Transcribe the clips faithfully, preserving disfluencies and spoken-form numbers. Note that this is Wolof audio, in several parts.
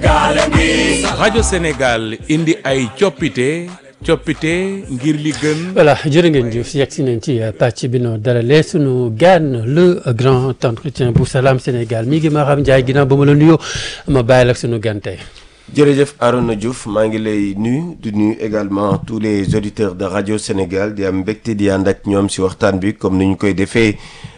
Sénégal ngi rajo Sénégal indi ay coppite coppite ngir li gën. voilà jërë ngeen jëf yegg si nañ ci pàcc bi noo dalalee sunu gan le grand entretien bu Salam Sénégal mi ngi Maham Ndiaye ginnaaw ba ma la nuyoo ma bàyyi la ak sunu gan tey. jërëjëf Arona Diouf maa ngi lay nuyu di nuyu également tous les auditeurs de rajo Sénégal di am mbégte di ànd ak ñoom si waxtaan bi comme ni ñu koy defee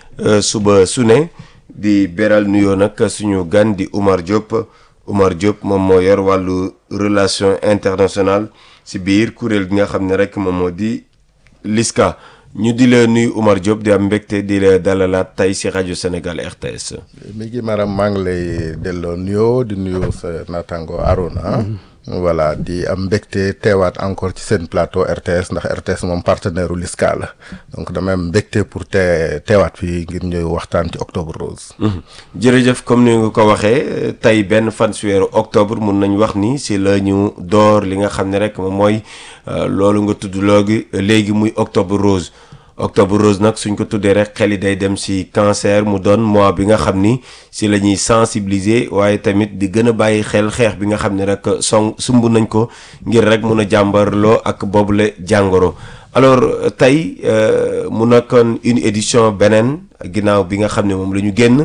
suba su ne di beral nuyoo nag suñu gan di Oumar Diop Oumar Diop moom moo yor wàllu relation internationale si biir kuréel gi nga xam ne rek moom moo di LISCA ñu di la nuyu Oumar Diop di am mbégte di la dalalaat tey si rajo Sénégal R T S. mi ngi maram maa ngi lay delloo nuyoo di nuyoo sa naataango Arona. voilà di am mbégte teewaat encore ci seen plateau R T S ndax R T S moom partenaire u LISCA la donc dama am mbégte pour te teewaat fii ngir ñuy waxtaan ci octobre rose. jërëjëf comme ni nga ko waxee tey benn fan si weeru octobre mun nañ wax ni si la ñu door li nga xam ne rek moom mooy loolu nga tudd loogi léegi muy octobre rose. octobre rose nag suñ ko tuddee rek xel yi day dem si cancer mu doon mois bi nga xam ni si la ñuy sensibiliser waaye tamit di gën a bàyyi xel xeex bi nga xam ne rek song sumb nañ ko ngir rek mun a jàmbarloo ak boobule jàngoro. alors tey mu nekkoon une édition beneen ginnaaw bi nga xam ne moom la ñu génn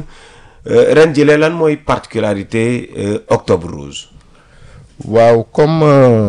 ren jëlee lan mooy particularité octobre rose. waaw comme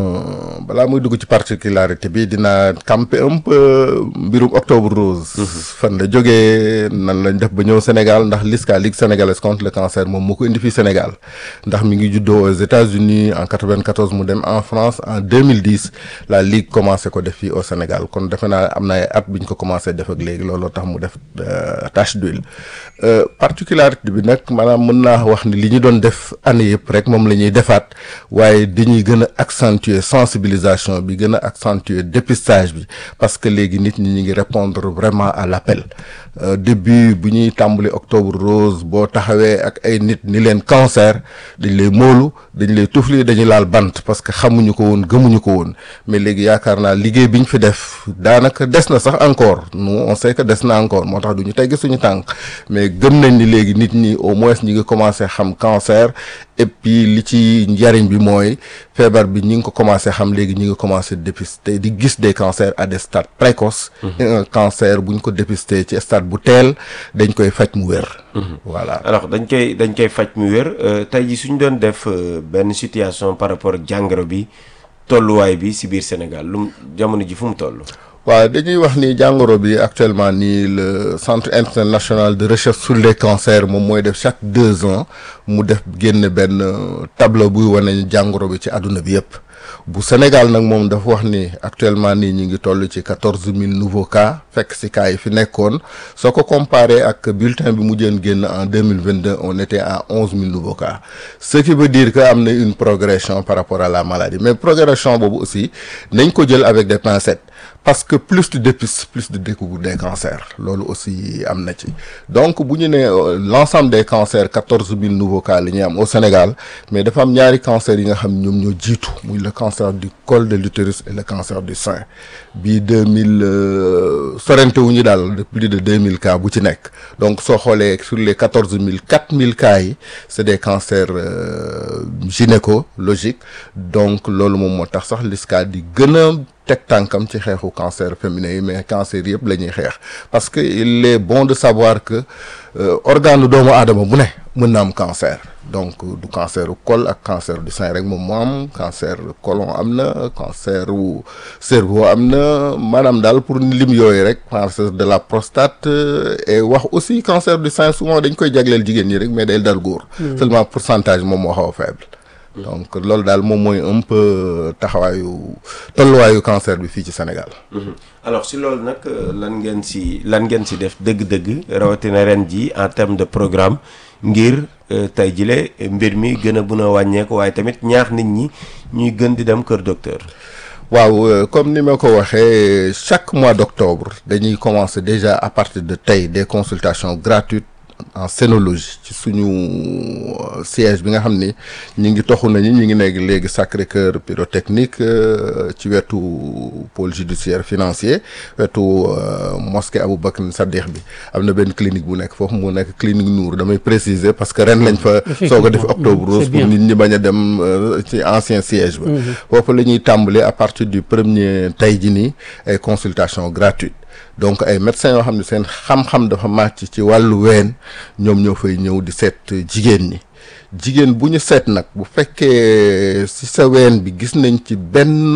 balaa muy dugg ci particularité bi dina camper un peu mbirum octobre rose. fan la jógee nan lañ def ba ñëw Sénégal ndax LISCA Ligue sénégalaise contre le cancer moom moo ko indi fii Sénégal ndax mi ngi juddoo aux États-Unis en quatre-vingt-quatorze mu dem en France en deux mille dix la ligue commencé ko def fii au Sénégal kon defe naa am na ay at bi ñu ko commencé def ak léegi looloo tax mu def tache d'huile particularité bi nag maanaam mën naa wax ni li ñu doon def année yëpp rek moom la ñuy defaat waaye dañuy gën a accentuer sensibilisation bi gën a accentuer dépistage bi parce que léegi nit ñi ñu ngi répondre vraiment à l'appel début bu ñuy tàmbali octobre rose boo taxawee ak ay nit ni leen cancer dañ lay moolu dañ lay tufli dañuy laal bant parce que xamuñu ko woon gëmuñu ko woon mais léegi yaakaar naa liggéey bi ñu fi def daanaka des na sax encore nous on sait que des na encore moo tax du ñu tegg suñu tànk mais gëm nañ ni léegi nit ñi au moins ñi ngi commencé xam cancer et puis li ci njariñ bi mooy feebar bi ñi ngi ko commencé xam léegi ñi ngi commencé dépister di gis des cancers à des stades précoces. et un cancer bu ñu ko dépister ci stade bu teel dañ koy faj mu wér. voilà alors dañ koy dañ koy faj mu wér tey jii suñ doon def benn situation par rapport ak jàngoro bi tolluwaay bi si biir Sénégal lu jamono ji fu mu toll. waaw dañuy wax ni jàngoro bi actuellement nii le centre international de recherche sur les cancers moom mooy def chaque deux ans mu def génn benn tableau buy wane jàngoro bi ci àdduna bi yëpp bu Sénégal nag moom dafa wax ni actuellement nii ñu ngi toll ci quatorze mille nouveaux cas fekk si cas yi fi nekkoon soo ko comparé ak bulletin bi mu jën génn en deux mille vingt-deux on était à onze mille nouveaux cas ce qui veut dire que am na une progression par rapport à la maladie mais progression boobu aussi nañ ko jël avec des pincettes parce que plus tu dépistes plus tu découvres des cancers loolu aussi am na ci donc bu ñu nee l'ensemble des cancers quatorze mille nouveaux cas la ñuy am au Sénégal mais dafa am ñaari cancers yi nga xam ñoom ñoo jiitu muy le cancer du col de l'utérus et le cancer du sein bii deux mille sorente wu ñu daal de plus de deux mille cas bu ci nekk donc soo xoolee sur les quatorze mille quatre mille cas yi c'est des cancers euh, gynécologiques donc loolu moom moo tax sax LISCA di gën a teg tànkam ci xeexu cancer féminin yi mais cancer yëpp la ñuy xeex parce que il est bon de savoir que euh, organe doomu aadama bu ne mën na am cancer donc du cancer u col ak cancer du sein rek moom moo am cancer colon am na cancer u cerveau am na maanaam daal pour lim yooyu rek cancer de la prostate et wax aussi cancer du sein souvent dañ koy jagleel jigéen ñi rek mais day dal góor seulement pourcentage moom moo xaw a faible donc loolu daal moom mooy un peu taxawaayu tolluwaayu cancer bi fii ci Sénégal. alors si loolu nag lan ngeen si lan ngeen si def dëgg-dëgg rawatina ren ji en terme de programme ngir tey jile mbir mi gën a mën a wàññeeku waaye tamit ñaax nit ñi ñuy gën di dem kër docteur. waaw comme ni ma ko waxee chaque mois d'octobre dañuy commencer déjà à partir de tey des consultations gratuites en scénologie ci suñu siège bi nga xam ni ñi ngi toxu nañu ñi ngi nekk léegi Sacré-Cœur pyrotechnique ci wetu pôle judiciaire financier wetu mosquée Aboubacar Sadikh bi am na benn clinique bu nekk foofu mu nekk clinique Nour damay préciser parce que ren lañ fa soog a def octobre rose pour nit ñi bañ a dem ci ancien siège ba foofu la ñuy tàmbale à partir du premier tey ji nii ay consultation gratuite donc ay médecins yoo xam ne seen xam-xam dafa màcc ci wàllu ween ñoom ñoo fay ñëw di seet jigéen ñi jigéen bu ñu seet nag bu fekkee ci sa ween bi gis nañ ci benn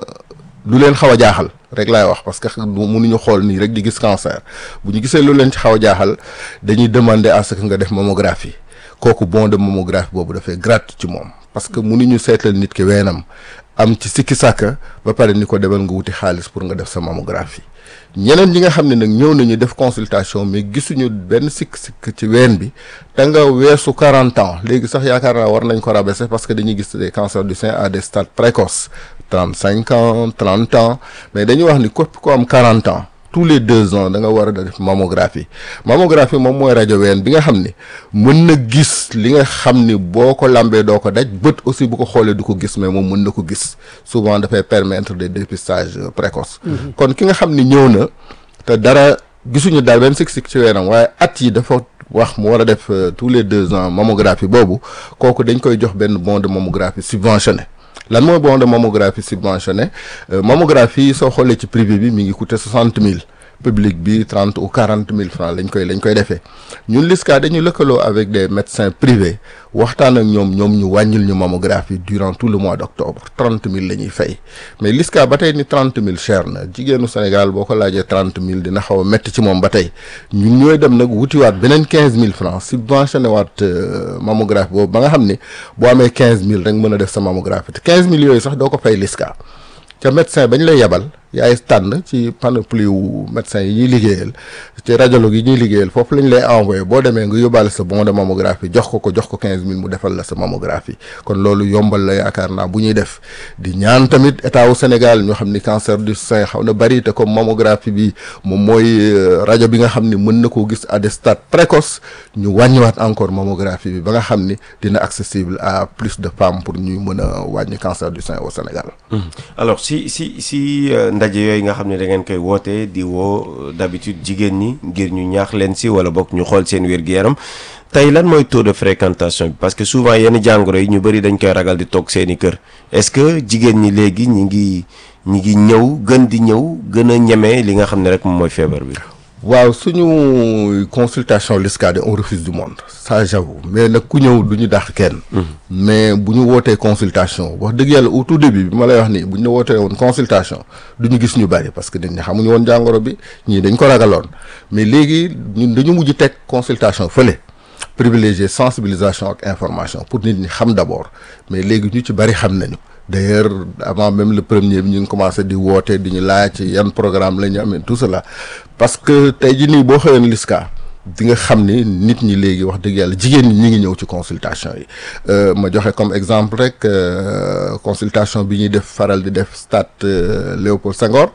lu leen xaw a jaaxal rek laay wax parce que mënuñu xool nii rek di gis cancer bu ñu gisee lu leen ci xaw a jaaxal dañuy demander à ce que nga def mammographie kooku bon de mammographie boobu dafay gratuit ci moom parce que mënuñu seetal nit ki weenam am ci sikki sàkka ba pare ni ko demal nga wuti xaalis pour nga def sa mammographie ñeneen ñi nga xam ne nag ñëw nañu def consultation mais gisuñu benn sikk-sikk ci ween bi te nga weesu quarante ans léegi sax yaakaar naa war nañ ko rabaisser parce que dañuy gis des cancers du sein à des stades précoces trente cinq ans trente ans mais dañuy wax ni képp ko am quarante ans tous les deux ans da nga war a def mammographie mammographie moom mooy rajo ween bi nga xam ni mën na gis li nga xam ni boo ko lambee doo ko daj bët aussi bu ko xoolee du ko gis mais moom mën na ko gis souvent dafay permettre des dépistages précoces kon ki nga xam ni ñëw na te dara gisuñu daal benn sik-sik ci weenam waaye at yi dafa wax mu war a def tous les deux ans mammographie boobu kooku dañ koy jox benn bon de mammographie subventionné lan mooy bon de mammographie subventionné mammographie soo xoolee ci privé bi mi ngi coûter soixante mille public bi trente ou quarante mille francs lañ koy lañ koy defee ñun LISCA dañu lëkkaloo avec des médecins privés waxtaan ak ñoom ñoom ñu wàññil ñu mammographie durant tout le mois d'octobre trente mille la ñuy fay mais LISCA ba tey ni trente mille cher na jigéenu Sénégal boo ko laajee trente mille dina xaw a métti ci moom ba tey ñun ñooy dem nag wutiwaat beneen quinze mille francs subventionné waat mammographie boobu ba nga xam ni boo amee quinze mille rek mën a def sa mammographie te quinze mille yooyu sax doo ko fay LISCA ca médecin bañ lay yebal yaay tànn ci panoplie wu médecins yi ñuy liggéeyal ci radiologue yi ñuy liggéeyal foofu lañ lay envoyé boo demee nga yóbbaale sa bon de mammographie jox ko ko jox ko quinze mille mu defal la sa mammographie kon loolu yombal la yaakaar naa bu ñuy def di ñaan tamit état wu Sénégal ñoo xam ni cancer du sein xaw na bari te comme mammographie bi moom mooy rajo bi nga xam ni mën na koo gis à des stades précoces ñu wàññiwaat encore mammographie bi ba nga xam ni dina accessible à plus de femmes pour ñuy mën a wàññi cancer du sein au Sénégal. alors si si si ndaje yooyu nga xam ne da ngeen koy woote di woo d'habitude jigéen ñi ngir ñu ñaax leen si wala bokk ñu xool seen wér-gu-yaram tey lan mooy taux de fréquentation bi parce que souvent yenn jàngoro yi ñu bëri dañ koy ragal di toog seeni kër est-ce que jigéen ñi léegi ñi ngi ñi ngi ñëw gën di ñëw gën a ñeme li nga xam ne rek moom mooy feebar bi. waaw suñu consultation LISCA de on refuse du monde ça j'avoue mais nag ku ñëw du ñu dàq kenn. mais bu ñu wootee consultation wax dëgg yàlla au tout début bi ma lay wax nii bu ñu wootee woon consultation du ñu gis ñu bari parce que nit ñi xamuñu woon jàngoro bi ñii dañ ko ragaloon mais léegi ñun dañu mujj teg consultation fële privilégier sensibilisation ak information pour nit ñi xam d'abord mais léegi ñu ci bari xam nañu. d'ailleurs avant même le premier bi ñu ngi commencé di woote di ñu laaj ci yan programme la ñu amee tout cela parce que tey jii nii boo xëyoon LISCA di nga xam ni nit ñi léegi wax dëgg yàlla jigéen ñi ñi ngi ñëw ci consultation yi ma joxe comme exemple rek consultation bi ñuy def faral di def stade Léopold Senghor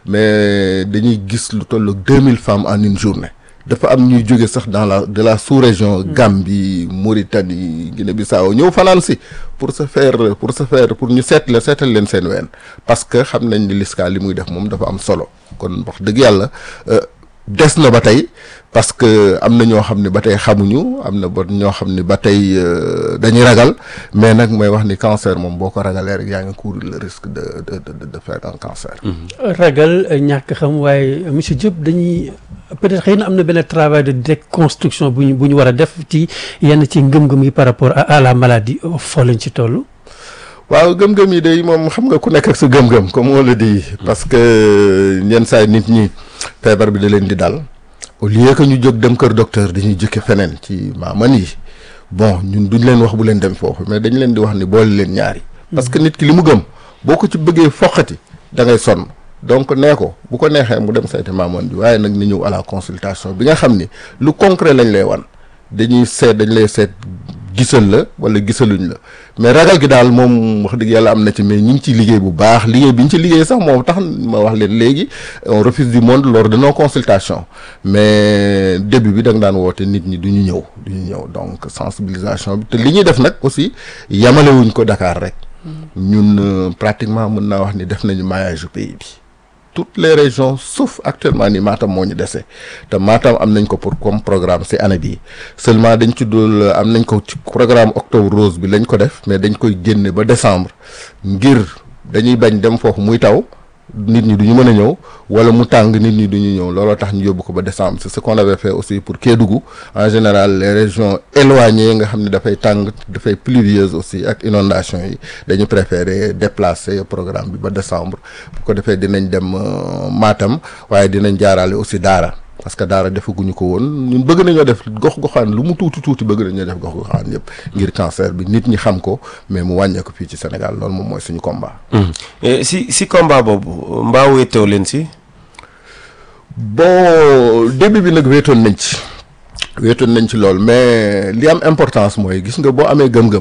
mais dañuy gis lu toll ak deux mille femmes en une journée. dafa am ñuy jóge sax dans la de la sous-région Gambie Mauritanie Guinée-Bissau ñëw fanaan si pour se faire pour se faire pour ñu seet la seetal leen seen ween parce que xam nañ ni LISCA li muy def moom dafa am solo kon wax dëgg yàlla des na ba tey parce que am na ñoo xam ne ba tey xamuñu am na ba ñoo xam ne ba tey dañuy ragal mais nag mooy wax ni cancer moom boo ko ragalee rek yaa ngi courir le risque de de de de faire un cancer. ragal ñàkk xam waaye monsieur Diop dañuy. peut-être xëy na am na benn travail de déconstruction bu ñu bu ñu war a def ci yenn ci ngëm-ngëm yi par rapport à, à la maladie foo lañ ci toll. waaw gëm-gëm yi day moom xam nga ku nekk ak sa gëm-gëm comme on le dit parce que yenn saa nit ñi feebar bi da leen di dal au lieu que ñu jóg dem kër docteur dañuy jëkke feneen ci maaman yi bon ñun duñ leen wax bu leen dem foofu mais dañ leen di wax ni boole leen ñaari. parce que nit ki li mu gëm boo ko ci bëggee foqati da ngay sonn. donc nee ko bu ko neexee mu dem sayte maamoon bi waaye nag ni ñëw à la consultation bi nga xam ni lu concret lañ lay wan dañuy seet dañ lay seet gisal la wala gisaluñ la mais ragal gi daal moom wax dëgg yàlla am na ci mais ñi ngi ciy liggéey bu baax liggéey bi ñu ci liggéey sax moom tax ma wax leen léegi on refuse du monde lors de nos consultations mais début bi da nga daan woote nit ñi du ñu ñëw du ñu ñëw donc sensibilisation bi te li ñuy def nag aussi yamalewuñ ko Dakar rek ñun pratiquement mën naa wax ni def nañu maillage du pays bi toutes les régions sauf actuellement ni Matam moo ñu dese te Matam am nañ ko pour comme programme ci année bii seulement dañ ci dul am nañ ko ci programme octobre rose bi lañ ko def mais dañ koy génne ba décembre ngir dañuy bañ dem foofu muy taw nit ñi du ñu mën a ñëw wala mu tàng nit ñi du ñu ñëw looloo tax ñu yóbbu ko ba décembre c'est ce qu'on avait fait aussi pour Kédougou en général les régions éloignées nga xam ne dafay tàng dafay pluvieuse aussi ak inondation yi dañu préférer déplacer programme bi ba décembre bu ko defee dinañ dem Matam waaye dinañ jaarale aussi Daara parce que Daara defaguñu ko woon ñun bëgg nañoo def gox-goxaan lu mu tuuti tuuti bëgg nañoo def gox-goxaan yëpp ngir cancer bi nit ñi xam ko mais mu wàññeeku fii ci Sénégal loolu moom mooy suñu combat. si si combat boobu mbaa wéetoo leen si. bon début bi nag wéetoon nañ ci wéetoon nañ ci lool mais li am importance mooy gis nga boo amee gëm-gëm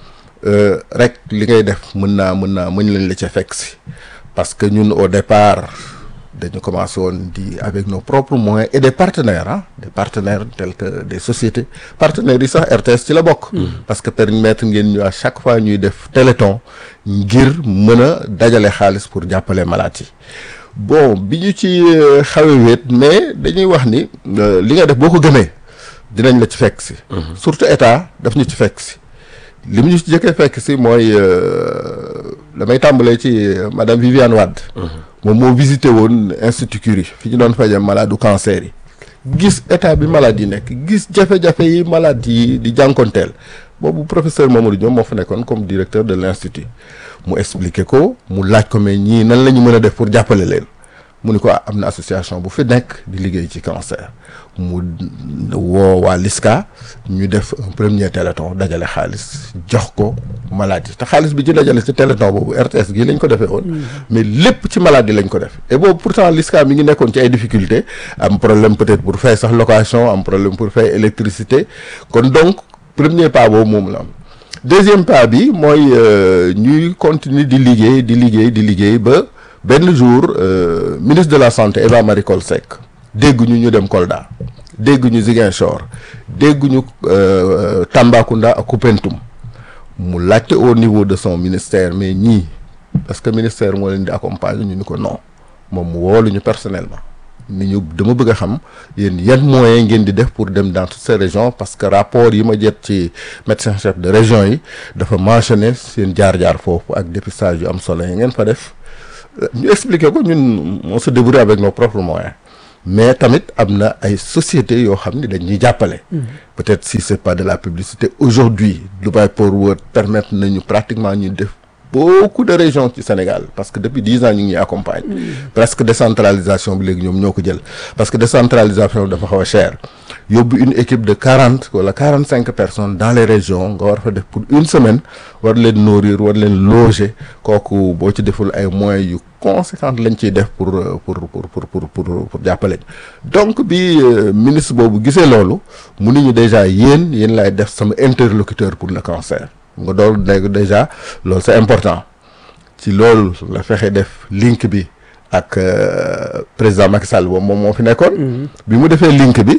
rek li ngay def mën naa mën naa mën lañ la ca fekk si parce que ñun au départ. dañu commencé woon di avec nos propres moyens et des partenaires ah des partenaires tels que des sociétés partenaires yi sax R T S ci la bokk. parce que permettre ngeen ñu à chaque fois ñuy def téléthon ngir mën a dajale xaalis pour jàppale malade yi bon bi ñu ci xawee wéet mais dañuy wax ni li nga def boo ko gëmee dinañ la ci fekk si. surtout état daf ñu ci fekk si li mu ñu ci jëkkee fekk si mooy damay tàmbalee ci madame Viviane Wade. moom moo visité woon institut Curie fi ñu doon faje malade du cancer yi gis état bi malade yi nekk gis jafe-jafe yi malade yi di jànkonteel boobu professeur Mamadou Diom moo fa nekkoon comme directeur de l'institut mu expliqué ko mu laaj ko mais ñii nan la ñu mën a def pour jàppale leen mu ni ko am na association bu fi nekk di liggéey ci cancer mu woo waa LISCA ñu def un premier téléthon dajale xaalis jox ko malade yi te xaalis bi ci dajale ci téléthon boobu R T S gii lañ ko defee woon mais lépp ci malade yi lañ ko def et boobu pourtant LISCA mi ngi nekkoon ci ay difficultés am problème peut-être pour fay sax location am problème pour fay électricité kon donc premier pas boobu moom la am deuxième pas bi mooy ñuy continuer di liggéey di liggéey di liggéey ba benn jour euh, ministre de la santé Eva Marie Coll Seck dégguñu ñu dem Kolda dégguñu Ziguinchor dégguñu euh, Tambacounda ak Koupentoum mu laajte au niveau de son ministère mais ñii parce que ministère moo leen di accompagner ñu ni ko non moom mu woolu ñu personnellement ni ñu dama bëgg a xam yéen yan moyens ngeen di def pour dem dans toutes ces régions parce que rapport yi ma jot ci médecin chef de région yi dafa mentionné seen jaar-jaar foofu ak dépistage yu am solo yi ngeen fa def ñu expliquer ko ñun on se débrouille avec nos propres moyens mais tamit am na ay sociétés yoo xam ne dañuy jàppale. peut-être si c'est pas de la publicité aujourd'hui Dubai Port World permettre nañu pratiquement ñu def beaucoup de régions ci Sénégal parce que depuis dix ans ñu ngi accompagne presque décentralisation bi léegi ñoom ñoo ko jël parce que décentralisation bi dafa xaw a cher yóbbu une équipe de quarante wala quarante cinq personnes dans les régions nga war fa def pour une semaine war leen nourrir war leen loger kooku boo ci deful ay moyens yu conséquents lañ ciy def pour pour pour pour pour pour pour jàppale donc bi ministre boobu gisee loolu mu ni ñu déjà yéen yéen laay def sama interlocuteur pour le cancer nga dool nekk déjà loolu c'est important ci loolu la fexe def link bi ak président Macky Sall boobu moom moo fi nekkoon. bi mu defee link bi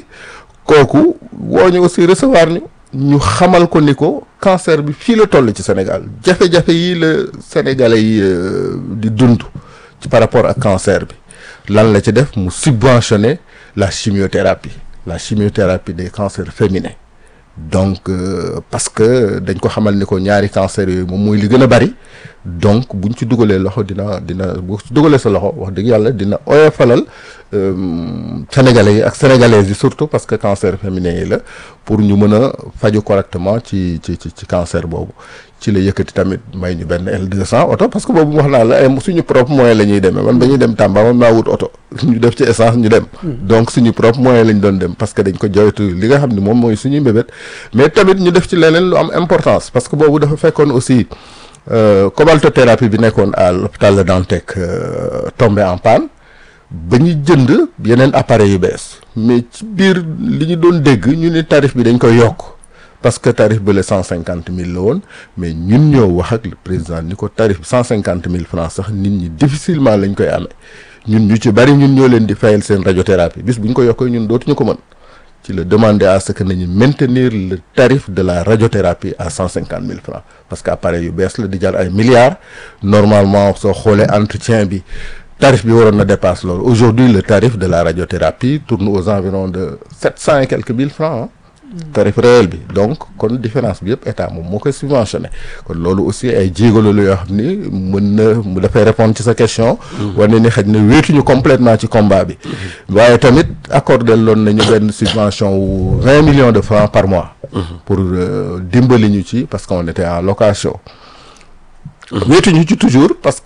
kooku woo ñu aussi recevoir ñu ñu xamal ko ni ko cancer bi fii la toll ci Sénégal jafe-jafe yi la Sénégalais yi di dund ci par rapport ak cancer bi lan la ci def mu subventionner la chimiothérapie la chimiothérapie des cancers féminins. donc euh, parce que dañ ko xamal ni ko ñaari cancer yooyu moom mooy li gën a bari donc buñ ci dugalee loxo dina dina bu ci dugalee sa loxo wax dëgg yàlla dina oyofalal sénégalais yi ak sénégalaises yi surtout parce que cancer féminin yi la pour ñu mën a faju correctement ci ci ci ci cancer boobu ci la yëkkati tamit may ñu benn L deux cents oto parce que boobu wax naa la ay suñu propre moyen la ñuy demee man ba ñuy dem Tamba man maa wut oto ñu def ci essence ñu dem donc suñu propre moyen lañ doon dem parce que dañ ko joytu li nga xam ne moom mooy suñuy mbébét mais tamit ñu def ci leneen lu am importance parce que boobu dafa fekkoon aussi euh, cobaltothérapie bi nekkoon à l'hôpital Le Dantec euh, tombé en panne ba ñu jënd yeneen appareils yu bees mais ci biir li ñu doon dégg ñu ni tarif bi dañ koy yokk parce que tarif bële cent cinquante mille la woon mais ñun ñoo wax ak le président ni ko tarif cent cinquante mille francs sax nit ñi difficilement lañ koy amee ñun ñu ci bari ñun ñoo leen di fayal seen radiothérapie bis bu ñu ko yokkee ñun dootuñu ko mën ci la demander à ce que nañu maintenir le tarif de la radiothérapie à cent cinquante mille francs parce que appareil yu bees la di jar ay milliards normalement soo xoolee entretien bi tarif bi waroon na dépasse loolu aujourd'hui le tarif de la radiothérapie tourne aux environs de sept cent et quelques mille francs tarif réel bi donc kon différence bi yëpp état moom moo koy subventionné kon loolu aussi ay jéego la yoo xam ni mën na mu dafay répondre ci sa question wane ni xëy na wéetuñu complètement ci combat bi waaye tamit accordé loon nañu benn subvention wu vingt millions de francs par mois pour dimbali ñu ci parce qu'on était en location wéetuñu ci toujours parce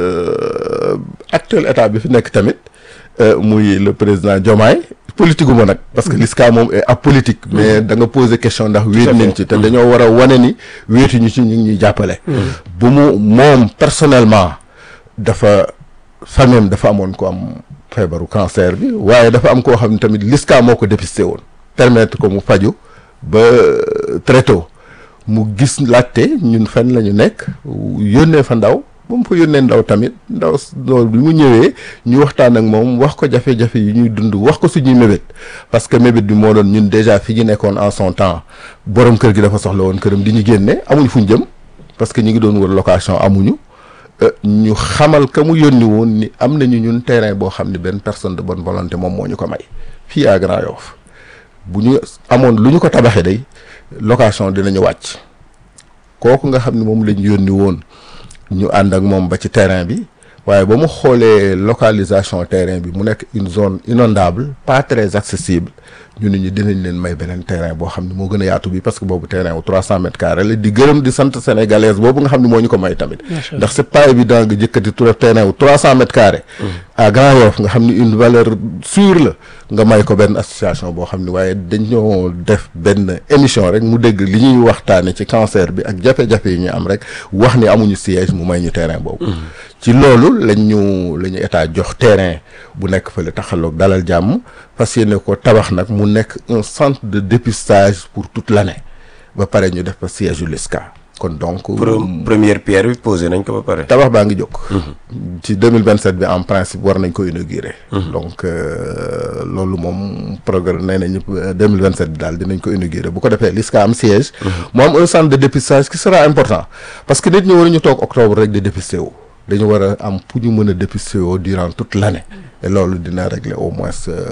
que actuel état bi fi nekk tamit muy le président Diomaye politique gu ma nag parce que l'I S C A moom est apolitique mais da nga poser question ndax wéet nañ ci te dañoo war a wane ni wéetuñu ci ñu ngi ñuy jàppale bu mu moom personnellement dafa famille dafa amoon ko am feebaru cancer bi waaye dafa am koo xam ne tamit l'I S C A moo ko dépisté woon permettre ko mu faju ba très tôt mu gis laajte ñun fan la ñu nekk yónnee fa ndaw ba mu fa yónnee ndaw tamit ndaw loolu bi mu ñëwee ñu waxtaan ak moom wax ko jafe-jafe yi ñuy dund wax ko suñuy mébét parce que mébét bi moo doon ñun déjà fi ñu nekkoon en son temps borom kër gi dafa soxla woon këram di ñu génne amuñu fu ñu jëm parce que ñu ngi doon wër location amuñu ñu xamal ka mu yónni woon ni am nañu ñun terrain boo xam ne benn personne de bonne volonté moom moo ñu ko may fii à Grand Yoff bu ñu amoon lu ñu ko tabaxee day location dinañu wàcc kooku nga xam ne moom lañu yónni woon ñu ànd ak moom ba ci terrain bi waaye ba mu xoolee localisation terrain bi mu nekk une zone inondable pas très accessible ñu ne ñu dinañ leen may beneen terrain boo xam ne moo gën a yaatu bi parce que boobu terrain wu trois cent mètres carrés la di gërëm di sant sénégalaise boobu nga xam ne moo ñu ko may tamit ndax c'est pas évident nga jëkkati terrain wu trois cent mètres carrés à Grand Yoff nga xam ne une valeur sûre la nga may ko benn association boo xam ne waaye dañoo def benn émission rek mu dégg li ñuy waxtaane ci cancer bi ak jafe-jafe yi ñu am rek wax ni amuñu siège mu may ñu terrain boobu ci loolu lañ ñu la ñu état jox terrain bu nekk fële taxaloog dalal jàmm fas yéene ko tabax nag mu nekk un centre de dépistage pour toute l'année ba pare ñu def fa siège u l'I S C A kon donc première pierre bi posé nañ ko ba pare tabax baa ngi jóg ci deux mille vingt-sept bi en principe war nañ ko inaugurer donc loolu moom programme nee nañu deux mille vingt-sept bi daal dinañ ko inaugurer bu ko defee l'I S C A am siège mu am un centre de dépistage qui sera important parce que nit ñi waruñu toog octobre rek de dépister wu dañu war a am fu ñu mën a dépister woo durant toute l'année et loolu dina régler au moins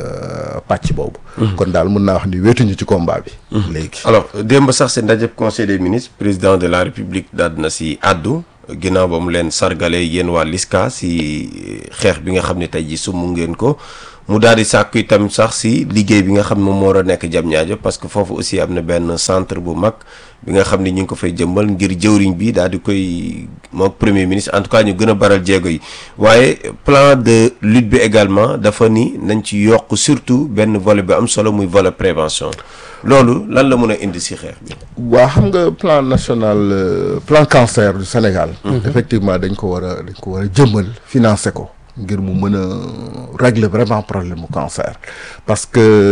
pàcc boobu kon daal mën naa wax ni wéetuñu ci combat bi léegi alors démb sax seen ndajeb conseil des ministres président de la république daal na si àddu ginnaaw ba mu leen sargale yéen waa l'I S C A si xeex bi nga xam ne tey ji sumu ngeen ko mu daal di sàkku itam sax si liggéey bi nga xam ne moom moo war a nekk Diamniadio parce que foofu aussi am na benn centre bu mag bi nga xam ne ñu ngi ko fay jëmbal ngir jëwriñ bi daal di koy mook premier ministre en tout cas ñu gën a baral jéego yi waaye plan de lutte bi également dafa ni nañ ci yokk surtout benn volet bi am solo muy volet prévention loolu lan la mën a indi si xeex bi. waa xam nga plan national plan cancer du Sénégal. effectivement dañ ko war a dañ ko war a jëmmal financer ko. ngir mu mën a régler vraiment problème mu cancer parce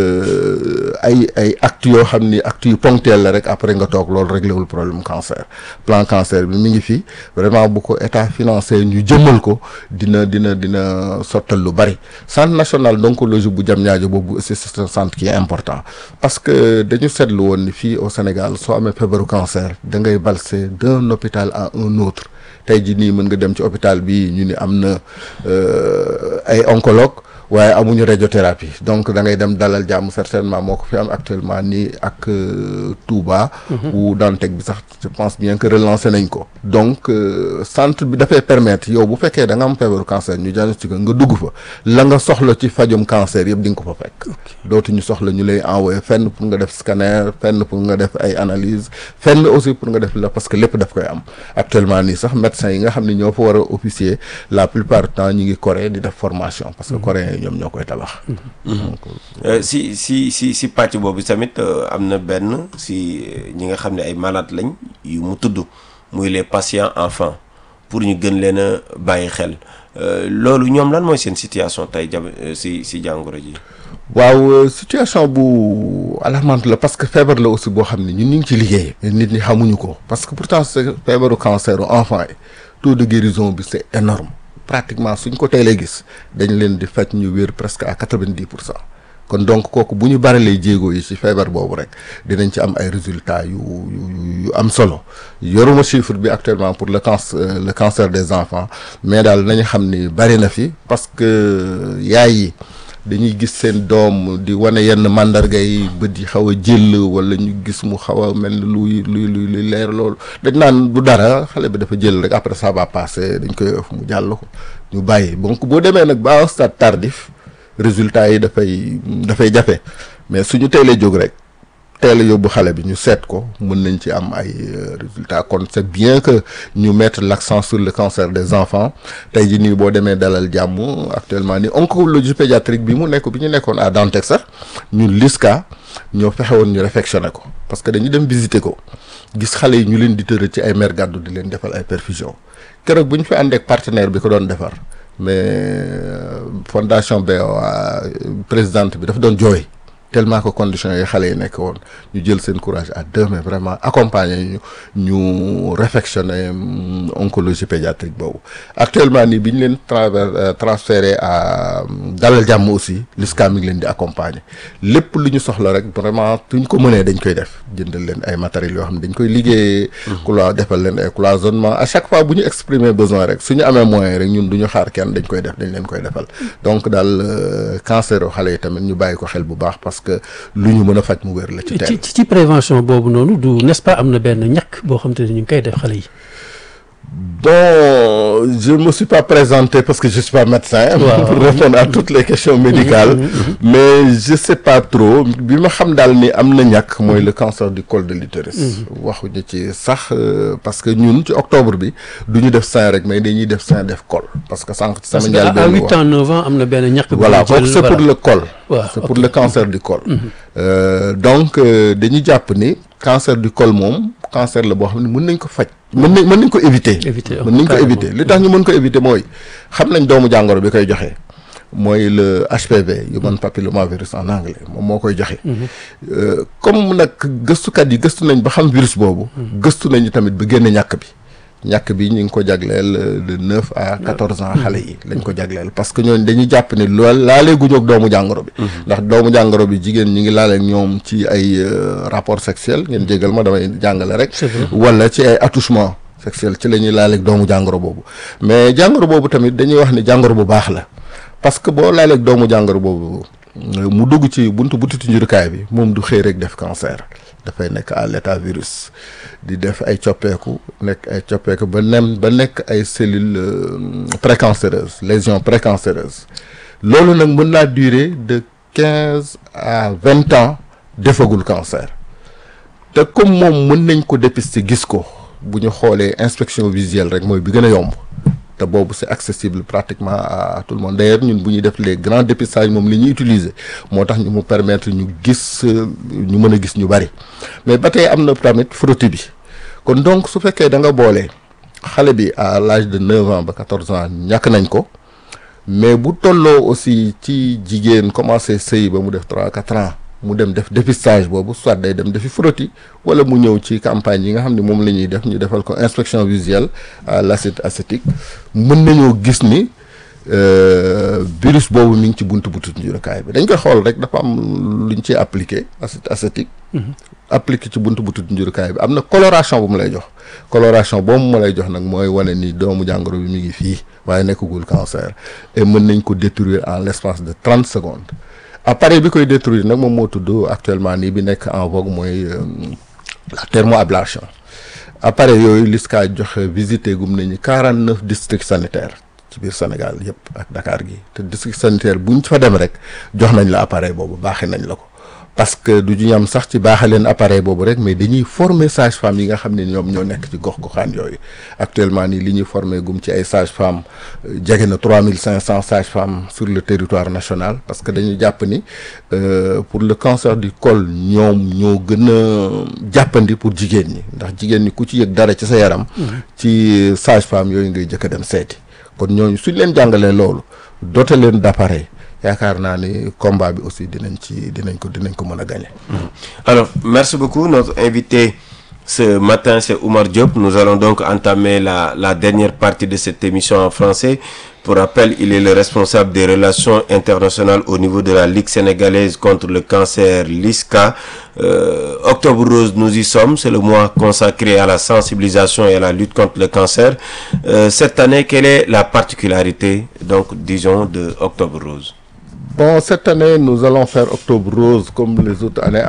que ay ay actes yoo xam ni actes yu ponctuels la rek après nga toog loolu réglé wul problème mu cancer plan cancer bi mi ngi fi vraiment bu ko état financé ñu jëmmal ko dina dina dina sottal lu bari centre national d'oncologie bu Diamniadio boobu aussi c'est un centre qui est important parce que dañu seetlu woon ni fii au Sénégal soo amee feebaru cancer da ngay valser d'un hôpital à un autre. tey jii nii mën nga dem ci hôpital bi ñu ni am na ay oncologue waaye amuñu radiothérapie donc da ngay dem dalal jàmm certainement moo ko fi am actuellement nii ak Touba. ou Dantec bi sax je pense bien que relancé nañ ko. donc centre bi dafay permettre yow bu fekkee da nga am feebaru cancer ñu diagnostiqué nga dugg fa la nga soxla ci fajum cancer yëpp di nga ko fa fekk. dootuñu soxla ñu lay envoyé fenn pour nga def scanner fenn pour nga def ay analyse fenn aussi pour nga def la parce que lépp daf koy am actuellement nii sax médecins yi nga xam ne ñoo fa war a officier la plupart du temps ñu ngi Corée di def formation parce que Corée ñoom ñoo koy tabax. si si si si pàcc boobu tamit am na benn si ñi nga xam ne ay malades lañ yu mu tudd muy les patients enfants pour ñu gën leen a bàyyi xel loolu ñoom lan mooy seen situation tey jam si si jàngoro ji. waaw situation bu alarmante la parce que feebar la aussi boo xam ne ñun ñu ngi ci liggéey. nit ñi xamuñu ko parce que pourtant c'est feebaru cancer u enfant yi taux de guérison bi c'est énorme pratiquement suñ ko teelee gis dañ leen di faj ñu wér presque à quatre-vingt-dix pour cent kon donc kooku bu ñu baralee jéego yi ci feebar boobu rek dinañ ci am ay résultats yu yu yu am solo yoruma chiffre bi actuellement pour le cancer le cancer des enfants mais daal nañu xam ni bari na fi parce que yaay yi dañuy gis seen doom di wane yenn mandarga yi bët yi xaw a jël wala ñu gis mu xaw a mel ni luy luy luy luy leer loolu dañ naan du dara xale bi dafa jël rek après ça va passer dañ koy ëff mu jàll ko ñu bàyyi donc boo demee nag ba stade tardif résultats yi dafay dafay jafe mais suñu teelee jóg rek teel a yóbbu xale bi ñu seet ko mën nañ ci am ay résultats kon c'est bien que ñu mettre l'accent sur le cancer des enfants tey jii nii boo demee dalal jàmm actuellement ni oncologie pédiatrique bi mu nekk bi ñu nekkoon à Dantec sax ñun LISCA ñoo fexe woon ñu réfectionné ko parce que dañu dem visiter ko gis xale yi ñu leen di tërë ci ay mère gàddu di leen defal ay perfusion keroog bu ñu fi ànd ak partenaire bi ko doon defar mais fondation B O A présidente bi dafa doon jooy tellement que conditions yi xale yi nekk woon ñu jël seen courage à deux mains vraiment accompagner ñu ñu réfectionner oncologie pédiatrique boobu actuellement nii bi ñu leen travers transféré à Dalal Jàmm aussi LISCA mi ngi leen di accompagner lépp lu ñu soxla rek vraiment tuñ ko mënee dañ koy def jëndal leen ay matériels yoo xam ne dañ koy liggéeyee clois defal leen ay cloisonnement à chaque fois bu ñu exprimer besoin rek suñu amee moyen rek ñun du ñu xaar kenn dañ koy def dañ leen koy defal donc daal cancer xale yi tamit ñu bàyyi ko xel bu baax parce que lu ñu mën a faj mu wér la ci teel. ci ci prévention boobu noonu du n'est-ce pas am na benn ñàkk boo xam te ne ñu ngi koy def xale yi. Bon, je me suis pas présenté parce que je suis pas médecin wow. pour répondre à toutes les questions médicales mmh, mmh. mais je sais pas trop bi ma xam daal ni am na ñàkk mooy le cancer du col de l'utérus waxuñu ci sax parce que ñun ci octobre bi du ñu def sein rek mais dañuy def sein def col parce que sànq ci sama njël à huit ans neuf ans am na benn ñàkk voilà donc c'est pour le col wow, c'est okay. pour le cancer du col mmh. euh, donc dañuy jàpp ni cancer du col moom cancer la boo xam ne mën nañ ko faj mën nañ mën nañ ko éviter mën nañ ko éviter li tax ñu mën ko éviter mooy xam nañ doomu jàngoro bi koy joxe mooy le H P V human papillomavirus en anglais moom moo koy joxe comme nag gëstukat yi gëstu nañ ba xam virus boobu gëstu nañu tamit ba génn ñàkk bi ñàkk bi ñu ngi ko jagleel de neuf à quatorze ans xale yi lañ ko jagleel parce que ñooñu dañuy jàpp ne loolu laalee guñu ak doomu jàngoro bi ndax doomu jàngoro bi jigéen ñi ngi laale ak ñoom ci ay rapport sexuel ngeen jégal ma damay jàngale rek wala ci ay attouchement sexuel ci la ñuy laale ak doomu jàngoro boobu mais jàngoro boobu tamit dañuy wax ni jàngoro bu baax la parce que boo laale ak doomu jàngoro boobu mu dugg ci buntu butitu njurukaay bi moom du xëy rek def cancer dafay nekk à l'état virus di def ay coppeeku nekk ay coppeeku ba nem ba nekk ay cellules précancéreuses lésions précancéreuses loolu nag mën naa durer de quinze à vingt ans defagul cancer te comme moom mën nañ ko dépister gis ko bu ñu xoolee inspection visuelle rek mooy bi gën a yomb te boobu c'est accessible pratiquement à tout le monde d'ailleurs ñun bu ñuy def les grands dépistages moom li ñuy utiliser moo tax ñu mu permettre ñu gis ñu mën a gis ñu bari mais ba tey am na tamit frottis bi kon donc su fekkee da nga boole xale bi à l'âge de neuf ans ba quatorze ans ñàkk nañ ko mais bu tolloo aussi ci jigéen commencé sëy ba mu def trois quatre ans mu dem def dépistage boobu soit day dem defi frottis wala mu ñëw ci campagne yi nga xam ne moom la ñuy def ñu defal ko inspection visuelle à l'acide acétique mën nañoo gis ni virus boobu mi ngi ci buntu buntu njurukaay bi dañ koy xool rek dafa am lu ñu ciy appliqué acide acétique appliqué ci buntu buntu njurukaay bi am na coloration bu mu lay jox coloration boobu mu lay jox nag mooy wane ni doomu jàngoro bi mi ngi fii waaye nekkagul cancer et mën nañ ko détruire en l'espace de trente secondes appareil bi koy détruire nag moom moo tudd actuellement nii bi nekk en vogue mooy la thermoablation appareil yooyu LISCA joxe visité gum nañu quarante neuf districts sanitaires ci biir Sénégal yëpp ak Dakar gi te district sanitaire buñ fa dem rek jox nañ la appareil boobu baaxee nañ la ko parce que du ñu am sax ci baaxe leen appareil boobu rek mais dañuy former sage-femme yi nga xam ne ñoom ñoo nekk ci gox-goxaan yooyu actuellement nii li ñuy former gum ci ay sage-femme jege na trois mille cinq cents sages-femmes sur le territoire national parce que dañu jàpp ni pour le cancer du col ñoom ñoo gën a jàppandi pour jigéen ñi ndax jigéen ñi ku ci yëg dara ci sa yaram ci sage-femme yooyu ngay jëkk a dem seeti kon ñooñu suñ leen jàngalee loolu doté leen d'appareil yaakaar naa ni combat bi aussi dinañ ci dinañ ko dinañ ko mën a gagner. Alors merci beaucoup. Notre invité ce matin c'est Oumar Diop. Nous allons donc entamer la la dernière partie de cette émission en français. Pour rappel, il est le responsable des relations internationales au niveau de la Ligue sénégalaise contre le cancer, LISCA. Euh, Octobre Rose, nous y sommes. C'est le mois consacré à la sensibilisation et à la lutte contre le cancer. Euh, cette année, quelle est la particularité, donc, disons, de Octobre Rose? Bon, cette année, nous allons faire Octobre Rose comme les autres années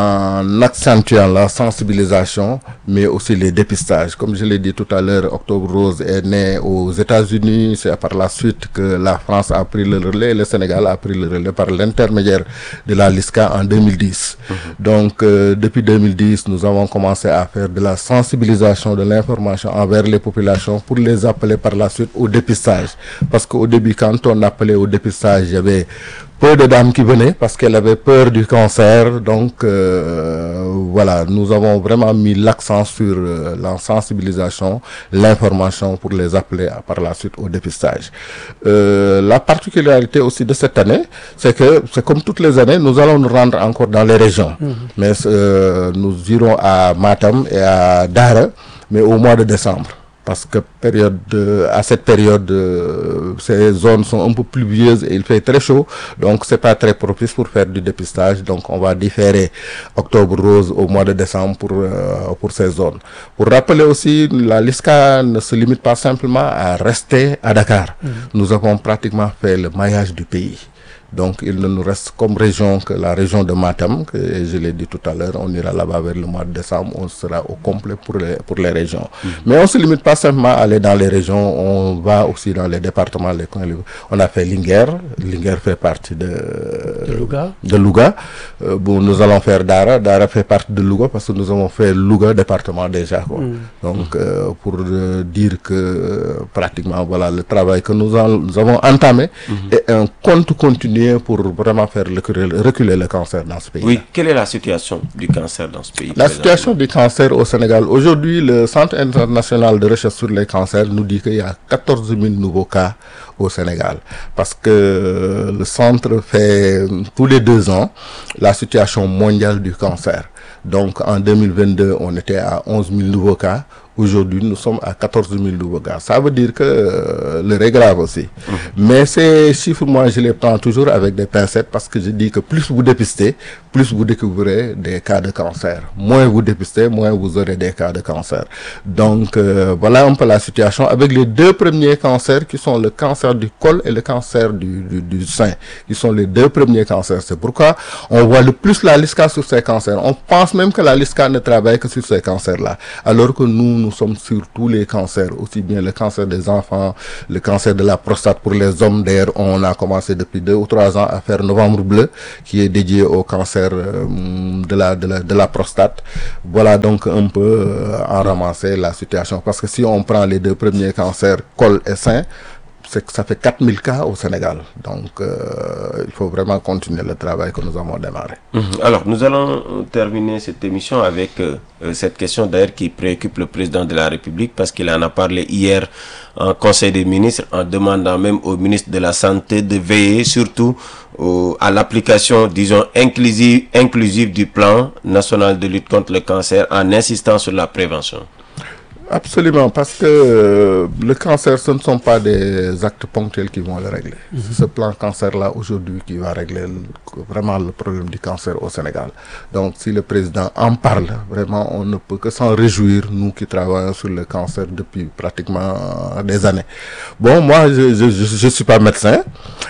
en accentuant la sensibilisation, mais aussi les dépistages. Comme je l'ai dit tout à l'heure, Octobre Rose est né aux États-Unis. C'est par la suite que la France a pris le relais, le Sénégal a pris le relais par l'intermédiaire de la LISCA en deux mille dix. Mmh. Donc, euh, depuis deux mille dix, nous avons commencé à faire de la sensibilisation, de l'information envers les populations pour les appeler par la suite au dépistage. Parce qu'au début, quand on appelait au dépistage, il y avait peu de dames qui venaient parce qu'elles avaient peur du cancer. Donc euh, voilà, nous avons vraiment mis l'accent sur euh, la sensibilisation, l'information pour les appeler à, par la suite au dépistage. Euh, la particularité aussi de cette année, c'est que c'est comme toutes les années, nous allons nous rendre encore dans les régions. Mmh. Mais euh, nous irons à Matam et à Dara, mais au mois de décembre. Parce que période de, à cette période, euh, ces zones sont un peu pluvieuses et il fait très chaud, donc c'est pas très propice pour faire du dépistage. Donc on va différer Octobre Rose au mois de décembre pour euh, pour ces zones. Pour rappeler aussi, la LISCA ne se limite pas simplement à rester à Dakar. Mmh. Nous avons pratiquement fait le maillage du pays. Donc il ne nous reste comme région que la région de Matam, que je l'ai dit tout à l'heure, on ira là-bas vers le mois de décembre, on sera au complet pour les, pour les régions. Mmh. Mais on ne se limite pas simplement à aller dans les régions, on va aussi dans les départements, les coins. On a fait Linguère, Linguère fait partie de, de Louga. De Louga. Euh, bon, nous allons faire Dara, Dara fait partie de Louga parce que nous avons fait Louga département déjà. Quoi. Mmh. Donc euh, pour euh, dire que euh, pratiquement voilà le travail que nous, en, nous avons entamé mmh. est un compte continu pour vraiment faire reculer, reculer le cancer dans ce pays. Oui, quelle est la situation du cancer dans ce pays? La situation du cancer au Sénégal. Aujourd'hui, le Centre international de recherche sur les cancers nous dit qu'il y a quatorze mille nouveaux cas au Sénégal. Parce que le centre fait tous les deux ans la situation mondiale du cancer. Donc en deux mille vingt-deux, on était à onze mille nouveaux cas. Aujourd'hui, nous sommes à quatorze mille nouveaux cas. Ça veut dire que euh, l'heure est grave aussi. Mmh. Mais ces chiffres, moi, je les prends toujours avec des pincettes parce que je dis que plus vous dépistez, plus vous découvrez des cas de cancer. Moins vous dépistez, moins vous aurez des cas de cancer. Donc, euh, voilà un peu la situation avec les deux premiers cancers qui sont le cancer du col et le cancer du, du, du sein, qui sont les deux premiers cancers. C'est pourquoi on voit le plus la LISCA sur ces cancers. On pense même que la LISCA ne travaille que sur ces cancers-là, alors que nous, nous sommes sur tous les cancers, aussi bien le cancer des enfants, le cancer de la prostate pour les hommes. D'ailleurs, on a commencé depuis deux ou trois ans à faire Novembre Bleu, qui est dédié au cancer euh, de la, de la, de la prostate. Voilà donc un peu euh, en ramasser la situation. Parce que si on prend les deux premiers cancers, col et sein, c'est que ça fait quatre mille cas au Sénégal. Donc, euh, il faut vraiment continuer le travail que nous avons démarré. Mmh. Alors, nous allons terminer cette émission avec euh, cette question d'ailleurs qui préoccupe le président de la République parce qu'il en a parlé hier en Conseil des ministres en demandant même au ministre de la Santé de veiller surtout au, à l'application, disons, inclusive, inclusive du plan national de lutte contre le cancer en insistant sur la prévention. Absolument, parce que euh, le cancer, ce ne sont pas des actes ponctuels qui vont le régler. Mm-hmm. C'est ce plan cancer-là aujourd'hui qui va régler le, vraiment le problème du cancer au Sénégal. Donc, si le président en parle, vraiment, on ne peut que s'en réjouir, nous qui travaillons sur le cancer depuis pratiquement des années. Bon, moi, je je je, je suis pas médecin.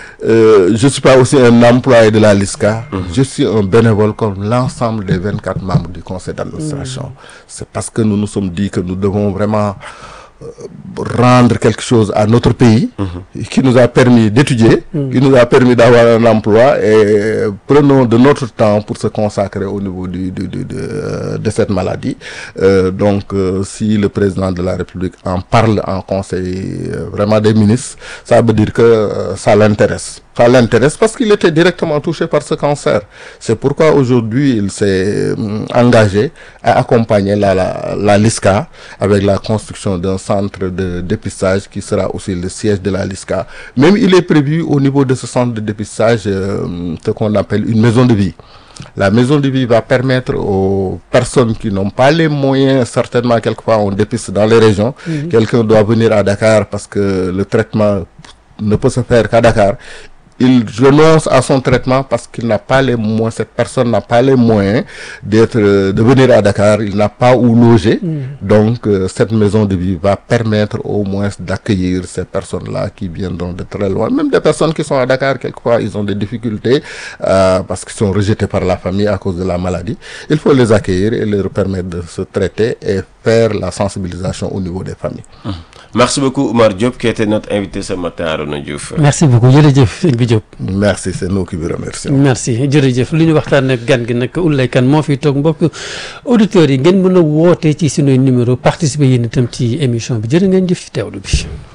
Euh, je suis pas aussi un employé de la LISCA. Mmh. Je suis un bénévole comme l'ensemble des vingt-quatre membres du conseil d'administration. Mmh. C'est parce que nous nous sommes dit que nous devons vraiment euh, rendre quelque chose à notre pays, mmh. qui nous a permis d'étudier, mmh. qui nous a permis d'avoir un emploi, et prenons de notre temps pour se consacrer au niveau du, du, du, de, de cette maladie. Euh, donc, euh, si le président de la République en parle en conseil euh, vraiment des ministres, ça veut dire que euh, ça l'intéresse. ça l'intéresse parce qu'il était directement touché par ce cancer. C'est pourquoi aujourd'hui il s'est engagé à accompagner la, la, la LISCA avec la construction d'un centre de dépistage qui sera aussi le siège de la LISCA. Même il est prévu au niveau de ce centre de dépistage euh, ce qu'on appelle une maison de vie. La maison de vie va permettre aux personnes qui n'ont pas les moyens, certainement quelquefois on dépiste dans les régions, mmh. quelqu'un doit venir à Dakar parce que le traitement ne peut se faire qu'à Dakar. Il renonce à son traitement parce qu'il n'a pas les moyens, cette personne n'a pas les moyens d'être, de venir à Dakar, il n'a pas où loger. Mmh. Donc, euh, cette maison de vie va permettre au moins d'accueillir ces personnes-là qui viendront de très loin. Même des personnes qui sont à Dakar, quelquefois, ils ont des difficultés, euh, parce qu'ils sont rejetés par la famille à cause de la maladie. Il faut les accueillir et leur permettre de se traiter et faire la sensibilisation au niveau des familles. Mmh. Merci beaucoup Oumar Diop qui était notre invité ce matin à Arona Diouf. Merci beaucoup jërëjëf sëñ bi Diop. Merci c'est nous qui vous remercions. merci jërëjëf li ñu waxtaan ak gan gi nag Oulaye Kane moo fi toog mbokk auditeurs yi ngeen mën a woote ci sunuy numéro participer yéen itam ci émission bi jërë ngeen jëf ci teewlu bi.